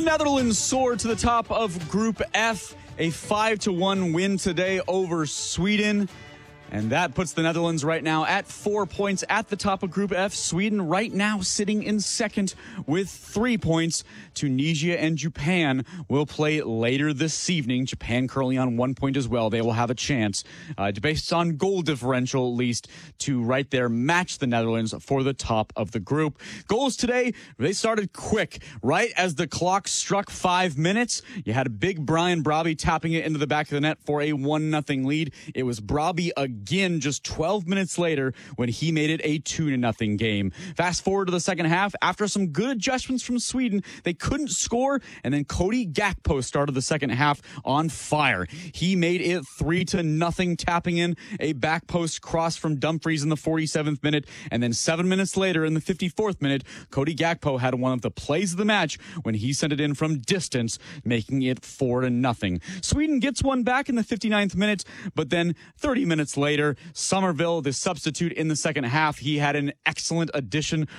Netherlands soared to the top of Group F, a 5-1 win today over Sweden. And that puts the Netherlands right now at 4 points at the top of Group F. Sweden right now sitting in second with 3 points. Tunisia and Japan will play later this evening. Japan currently on 1 point as well. They will have a chance, based on goal differential at least, to right there match the Netherlands for the top of the group. Goals today, they started quick. Right as the clock struck 5 minutes, you had a big Brian Brobby tapping it into the back of the net for a 1-0 lead. It was Brobby again just 12 minutes later when he made it a 2-0 game. Fast forward to the second half. After some good adjustments from Sweden, they couldn't score, and then Cody Gakpo started the second half on fire. He made it 3-0, tapping in a back post cross from Dumfries in the 47th minute, and then 7 minutes later in the 54th minute, Cody Gakpo had one of the plays of the match when he sent it in from distance, making it 4-0. Sweden gets one back in the 59th minute, but then 30 minutes later, Somerville, the substitute in the second half, he had an excellent addition